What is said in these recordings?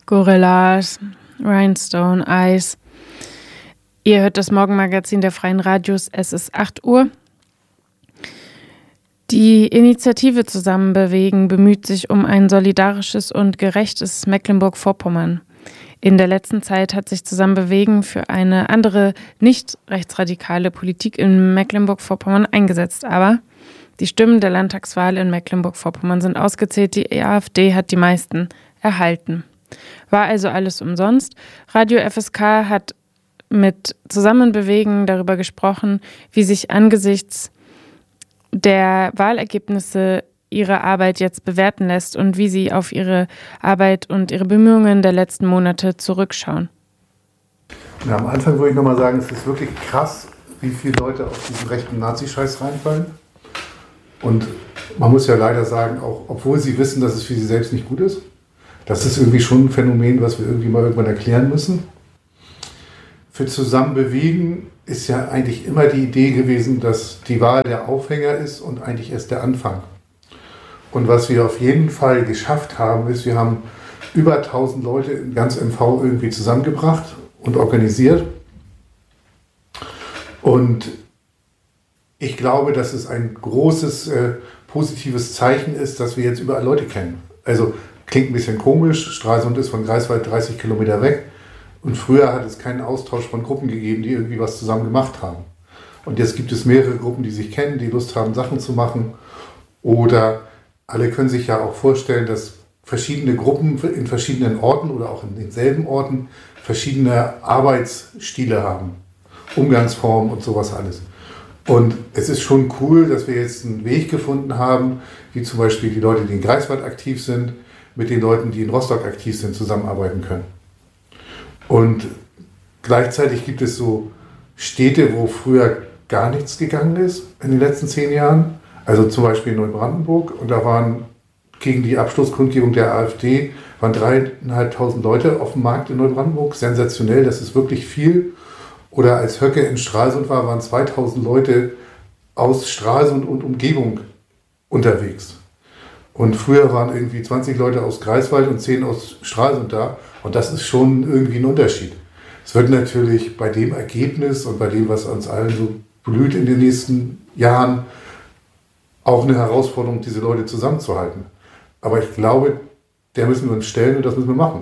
Gorillaz, Rhinestone, Ice. Ihr hört das Morgenmagazin der Freien Radios. Es ist 8 Uhr. Die Initiative Zusammenbewegen bemüht sich um ein solidarisches und gerechtes Mecklenburg-Vorpommern. In der letzten Zeit hat sich Zusammenbewegen für eine andere, nicht rechtsradikale Politik in Mecklenburg-Vorpommern eingesetzt. Aber die Stimmen der Landtagswahl in Mecklenburg-Vorpommern sind ausgezählt. Die AfD hat die meisten erhalten. War also alles umsonst? Radio FSK hat mit Zusammenbewegen darüber gesprochen, wie sich angesichts der Wahlergebnisse ihre Arbeit jetzt bewerten lässt und wie sie auf ihre Arbeit und ihre Bemühungen der letzten Monate zurückschauen. Ja, am Anfang würde ich nochmal sagen, es ist wirklich krass, wie viele Leute auf diesen rechten Nazi-Scheiß reinfallen. Und man muss ja leider sagen, auch obwohl sie wissen, dass es für sie selbst nicht gut ist, das ist irgendwie schon ein Phänomen, was wir irgendwie mal irgendwann erklären müssen. Für Zusammenbewegen ist ja eigentlich immer die Idee gewesen, dass die Wahl der Aufhänger ist und eigentlich erst der Anfang. Und was wir auf jeden Fall geschafft haben, ist, wir haben über 1000 Leute in ganz MV irgendwie zusammengebracht und organisiert. Und ich glaube, dass es ein großes positives Zeichen ist, dass wir jetzt überall Leute kennen. Also klingt ein bisschen komisch, Stralsund ist von Greifswald 30 Kilometer weg. Und früher hat es keinen Austausch von Gruppen gegeben, die irgendwie was zusammen gemacht haben. Und jetzt gibt es mehrere Gruppen, die sich kennen, die Lust haben, Sachen zu machen. Oder alle können sich ja auch vorstellen, dass verschiedene Gruppen in verschiedenen Orten oder auch in denselben Orten verschiedene Arbeitsstile haben. Umgangsformen und sowas alles. Und es ist schon cool, dass wir jetzt einen Weg gefunden haben, wie zum Beispiel die Leute, die in Greifswald aktiv sind, mit den Leuten, die in Rostock aktiv sind, zusammenarbeiten können. Und gleichzeitig gibt es so Städte, wo früher gar nichts gegangen ist in den letzten 10 Jahren. Also zum Beispiel in Neubrandenburg. Und da waren gegen die Abschlusskundgebung der AfD waren 3.500 Leute auf dem Markt in Neubrandenburg. Sensationell, das ist wirklich viel. Oder als Höcke in Stralsund war, waren 2000 Leute aus Stralsund und Umgebung unterwegs. Und früher waren irgendwie 20 Leute aus Greifswald und 10 aus Stralsund da. Und das ist schon irgendwie ein Unterschied. Es wird natürlich bei dem Ergebnis und bei dem, was uns allen so blüht in den nächsten Jahren, auch eine Herausforderung, diese Leute zusammenzuhalten. Aber ich glaube, der müssen wir uns stellen und das müssen wir machen.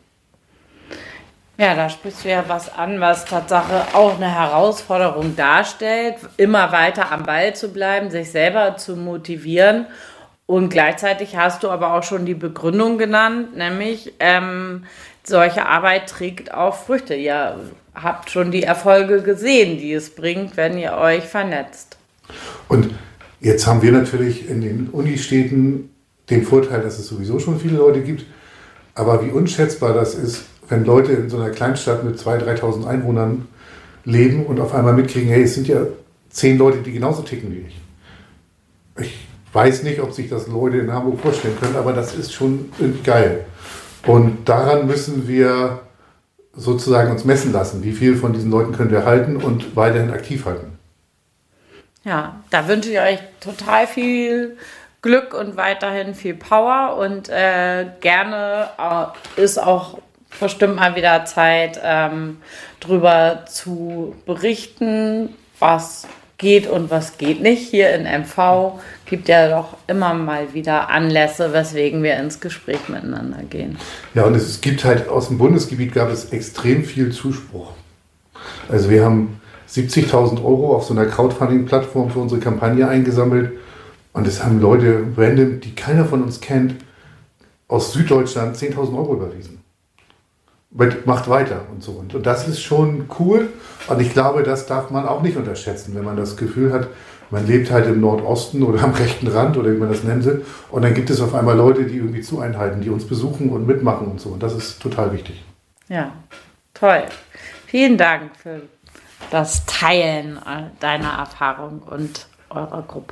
Ja, da sprichst du ja was an, was Tatsache auch eine Herausforderung darstellt, immer weiter am Ball zu bleiben, sich selber zu motivieren. Und gleichzeitig hast du aber auch schon die Begründung genannt, nämlich solche Arbeit trägt auch Früchte. Ihr habt schon die Erfolge gesehen, die es bringt, wenn ihr euch vernetzt. Und jetzt haben wir natürlich in den Unistädten den Vorteil, dass es sowieso schon viele Leute gibt. Aber wie unschätzbar das ist, wenn Leute in so einer Kleinstadt mit 2.000, 3.000 Einwohnern leben und auf einmal mitkriegen, hey, es sind ja 10 Leute, die genauso ticken wie ich. Ich weiß nicht, ob sich das Leute in Hamburg vorstellen können, aber das ist schon irgendwie geil. Und daran müssen wir sozusagen uns messen lassen. Wie viel von diesen Leuten können wir halten und weiterhin aktiv halten? Ja, da wünsche ich euch total viel Glück und weiterhin viel Power und gerne ist auch bestimmt mal wieder Zeit, drüber zu berichten, was geht und was geht nicht. Hier in MV gibt ja doch immer mal wieder Anlässe, weswegen wir ins Gespräch miteinander gehen. Ja, und es gibt halt aus dem Bundesgebiet gab es extrem viel Zuspruch. Also wir haben 70.000 € auf so einer Crowdfunding-Plattform für unsere Kampagne eingesammelt und es haben Leute random, die keiner von uns kennt, aus Süddeutschland 10.000 € überwiesen. Macht weiter und so. Und das ist schon cool. Und ich glaube, das darf man auch nicht unterschätzen, wenn man das Gefühl hat, man lebt halt im Nordosten oder am rechten Rand oder wie man das nennen will. Und dann gibt es auf einmal Leute, die irgendwie zu einhalten, die uns besuchen und mitmachen und so. Und das ist total wichtig. Ja, toll. Vielen Dank für das Teilen deiner Erfahrung und eurer Gruppe.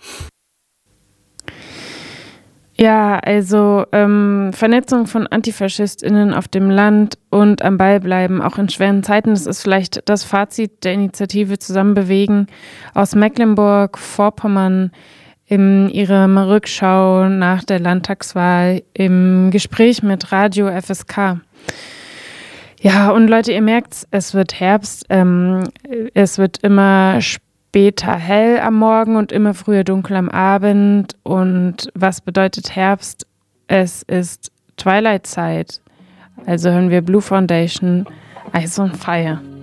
Ja, also Vernetzung von AntifaschistInnen auf dem Land und am Ball bleiben, auch in schweren Zeiten, das ist vielleicht das Fazit der Initiative Zusammenbewegen aus Mecklenburg-Vorpommern. in ihrem Rückschau nach der Landtagswahl im Gespräch mit Radio FSK. Ja, und Leute, ihr merkt's, es wird Herbst, es wird immer später hell am Morgen und immer früher dunkel am Abend. Und was bedeutet Herbst? Es ist Twilight-Zeit. Also hören wir Blue Foundation, Ice on Fire.